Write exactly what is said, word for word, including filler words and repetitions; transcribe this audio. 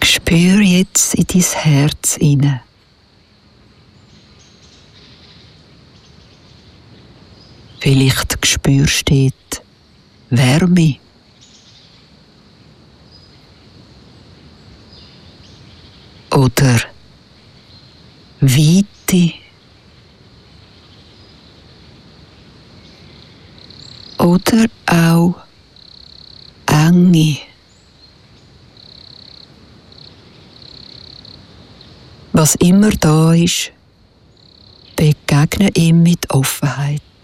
Spür jetzt in dein Herz hinein. Vielleicht spürst du dort Wärme. Oder Weite. Oder auch Enge. Was immer da ist, begegne ihm mit Offenheit.